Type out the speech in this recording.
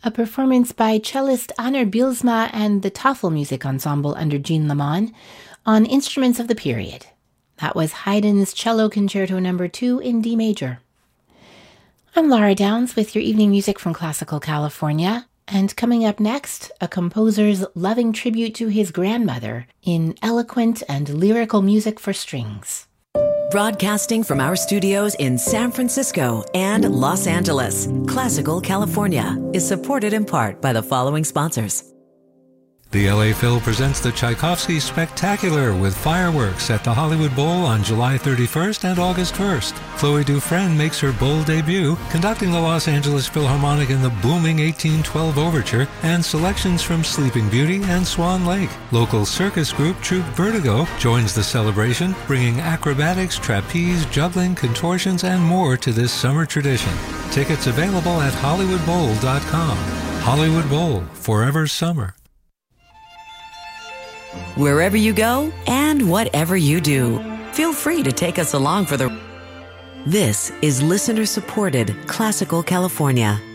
a performance by cellist Anner Bylsma and the Tafelmusik Ensemble under Jean Lamont on instruments of the period. That was Haydn's Cello Concerto No. 2 in D major. I'm Laura Downs with your evening music from Classical California, and coming up next, a composer's loving tribute to his grandmother in eloquent and lyrical music for strings. Broadcasting from our studios in San Francisco and Los Angeles, Classical California is supported in part by the following sponsors. The LA Phil presents the Tchaikovsky Spectacular with fireworks at the Hollywood Bowl on July 31st and August 1st. Chloe Dufresne makes her bowl debut, conducting the Los Angeles Philharmonic in the booming 1812 Overture and selections from Sleeping Beauty and Swan Lake. Local circus group Troupe Vertigo joins the celebration, bringing acrobatics, trapeze, juggling, contortions, and more to this summer tradition. Tickets available at HollywoodBowl.com. Hollywood Bowl, forever summer. Wherever you go and whatever you do, feel free to take us along for the... This is listener-supported Classical California.